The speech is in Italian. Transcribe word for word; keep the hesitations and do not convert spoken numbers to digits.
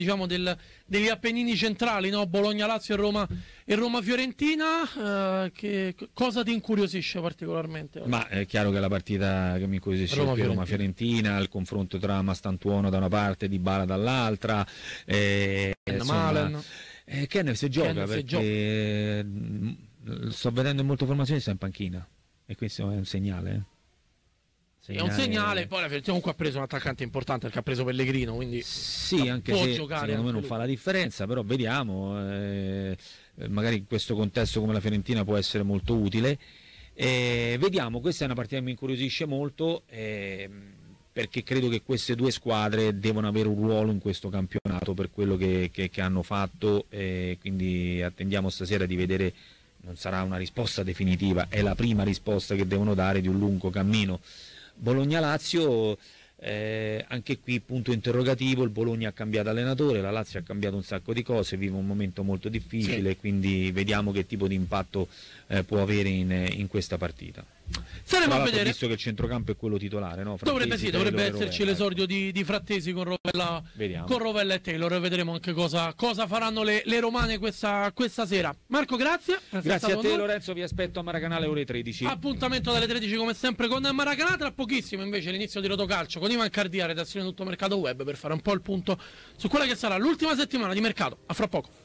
diciamo del, degli Appennini centrali, no? Bologna, Lazio e Roma e Roma Fiorentina, eh, che cosa ti incuriosisce particolarmente oggi? Ma è chiaro che la partita che mi incuriosisce Roma è più Fiorentina. Roma Fiorentina, il confronto tra Mastantuono da una parte e Dybala dall'altra, eh, Malen. eh, Kenner se gioca Kenner se perché mh, sto vedendo in molte formazioni sta in panchina e questo è un segnale. eh. È un segnale, poi la Fiorentina comunque ha preso un attaccante importante perché ha preso Pellegrino, quindi sì, anche può se giocare secondo me anche non lui. fa la differenza, però vediamo, eh, magari in questo contesto come la Fiorentina può essere molto utile. Eh, vediamo, questa è una partita che mi incuriosisce molto, eh, perché credo che queste due squadre devono avere un ruolo in questo campionato per quello che, che, che hanno fatto, eh, quindi attendiamo stasera di vedere. Non sarà una risposta definitiva, è la prima risposta che devono dare di un lungo cammino. Bologna-Lazio, eh, anche qui punto interrogativo, il Bologna ha cambiato allenatore, la Lazio ha cambiato un sacco di cose, vive un momento molto difficile, sì. Quindi vediamo che tipo di impatto eh, può avere in, in questa partita. Saremo a vedere. Visto che il centrocampo è quello titolare, no? Frattesi, Dovrebbe, sì, Taylor dovrebbe e esserci Rovella, l'esordio di, di Frattesi con Rovella, Vediamo. con Rovella e Taylor, e vedremo anche cosa, cosa faranno le, le romane questa, questa sera. Marco, grazie. Grazie a te Lorenzo, vi aspetto a Maracanale ore tredici. Appuntamento dalle tredici come sempre con Maracanã, tra pochissimo invece l'inizio di Rotocalcio con Ivan Cardia, redazione Tutto Mercato Web, per fare un po' il punto su quella che sarà l'ultima settimana di mercato. A fra poco.